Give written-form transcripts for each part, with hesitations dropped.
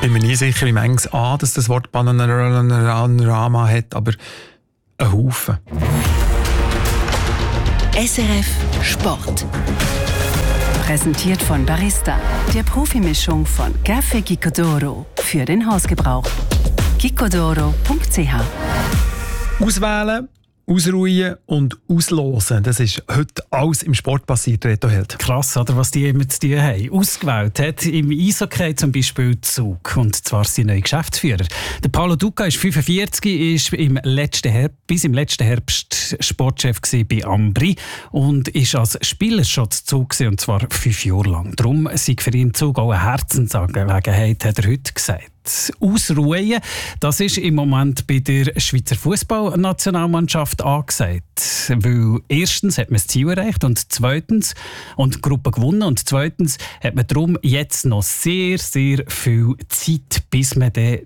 bin mir nie sicher, wie manches A, dass das Wort Panorama hat, aber ein Haufen. SRF Sport. Präsentiert von Barista, der Profimischung von Café Gicodoro für den Hausgebrauch. gicodoro.ch. Auswählen, ausruhen und auslosen. Das ist heute alles im Sport passiert, Reto Held. Krass, oder, was die immer zu tun haben. Ausgewählt hat im Eishockey zum Beispiel Zug. Und zwar sein neuer Geschäftsführer. Der Paolo Duca ist 45, ist bis im letzten Herbst Sportchef bei Ambri und ist als Spieler schon zu Zug gewesen, und zwar 5 Jahre lang. Darum sei für ihn Zug auch eine Herzensangelegenheit, hat er heute gesagt. Ausruhen, das ist im Moment bei der Schweizer Fußballnationalmannschaft angesagt. Weil erstens hat man das Ziel erreicht und zweitens und die Gruppe gewonnen und zweitens hat man darum jetzt noch sehr, sehr viel Zeit, bis man sich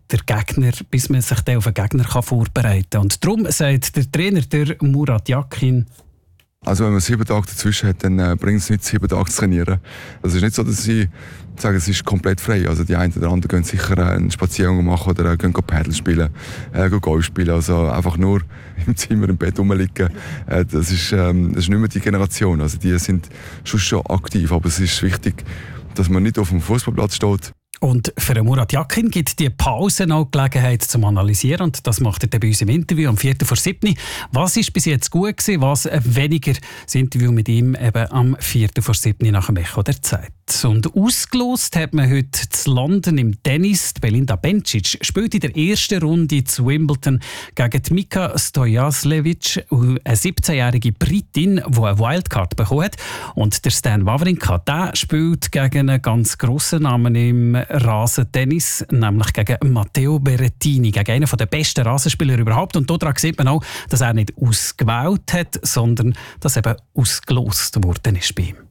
auf den Gegner vorbereiten kann. Und darum sagt der Trainer, der Murat Yakin: Also wenn man 7 Tage dazwischen hat, dann bringt es nicht, 7 Tage zu trainieren. Es ist nicht so, dass ich sage, es ist komplett frei. Also die einen oder anderen gehen sicher einen Spaziergang machen oder gehen Paddle spielen, gehen Golf spielen. Also einfach nur im Zimmer im Bett rumliegen. Das ist nicht mehr die Generation. Also die sind schon aktiv, aber es ist wichtig, dass man nicht auf dem Fußballplatz steht. Und für Murat Yakin gibt die Pause noch Gelegenheit zum Analysieren, und das macht er bei uns im Interview am 4:07. Was ist bis jetzt gut gewesen, was weniger? Das Interview mit ihm eben am 4:07 nach dem Echo der Zeit. Und ausgelost hat man heute zu London im Tennis. Belinda Bencic spielt in der ersten Runde zu Wimbledon gegen Mika Stojanovic, eine 17-jährige Britin, die eine Wildcard bekommen hat. Und der Stan Wawrinka, der spielt gegen einen ganz grossen Namen im Rasentennis, nämlich gegen Matteo Berrettini, gegen einen der besten Rasenspieler überhaupt. Und daran sieht man auch, dass er nicht ausgewählt hat, sondern dass eben ausgelost worden ist bei ihm.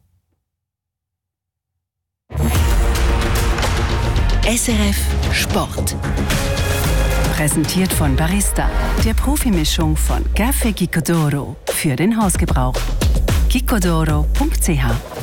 SRF Sport. Präsentiert von Barista, der Profimischung von Café Gicodoro für den Hausgebrauch. gicodoro.ch